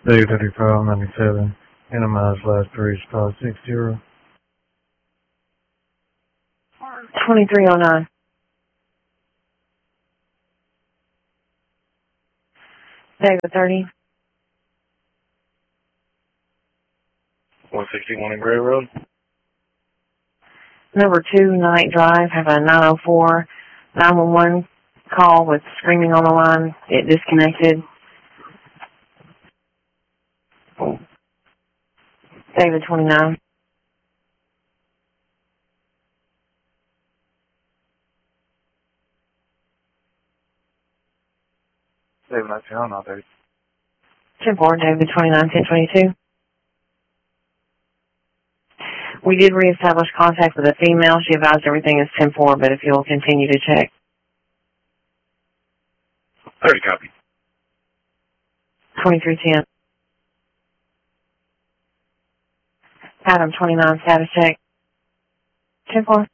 Day 3597, minimize last three, spot 60. 2309. David 30. 161 in Gray Road. Number 2, Night Drive, have a 904 911 call with screaming on the line. It disconnected. David 29. David 19, oh no, David. 10-4, David 29, 1022. We did reestablish contact with a female. She advised everything is 10-4, but if you'll continue to check. 30 copy. 2310. Adam 29, status check. 10-4.